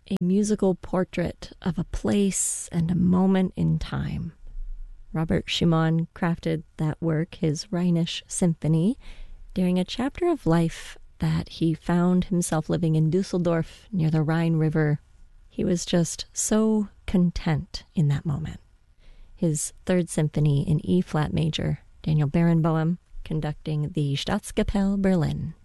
a musical portrait of a place and a moment in time. Robert Schumann crafted that work, his Rhenish Symphony, during a chapter of life that he found himself living in Dusseldorf near the Rhine River. He was just so content in that moment. His Third Symphony in E-flat major, Daniel Barenboim conducting the Staatskapelle Berlin.